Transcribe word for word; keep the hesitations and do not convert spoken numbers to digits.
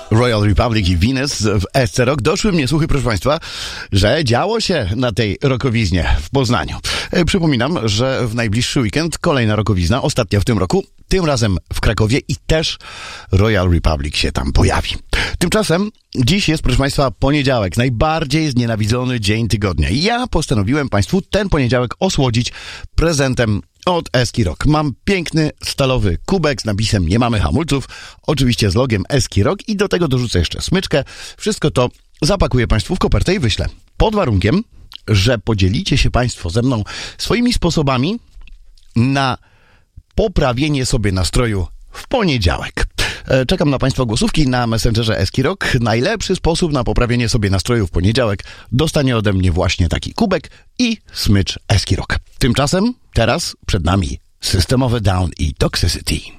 Royal Republic i Venus w S C Rock. Doszły mnie słuchy, proszę Państwa, że działo się na tej rokowiźnie w Poznaniu. E, przypominam, że w najbliższy weekend kolejna rokowizna, ostatnia w tym roku, tym razem w Krakowie i też Royal Republic się tam pojawi. Tymczasem dziś jest, proszę Państwa, poniedziałek, najbardziej znienawidzony dzień tygodnia. I ja postanowiłem Państwu ten poniedziałek osłodzić prezentem od Eski Rock. Mam piękny stalowy kubek z napisem "Nie mamy hamulców", oczywiście z logiem Eski Rock i do tego dorzucę jeszcze smyczkę. Wszystko to zapakuję Państwu w kopertę i wyślę. Pod warunkiem, że podzielicie się Państwo ze mną swoimi sposobami na poprawienie sobie nastroju w poniedziałek. Czekam na Państwa głosówki na Messengerze Eski Rock. Najlepszy sposób na poprawienie sobie nastroju w poniedziałek dostanie ode mnie właśnie taki kubek i smycz Eski Rock. Tymczasem teraz przed nami Systemowy Down i Toxicity.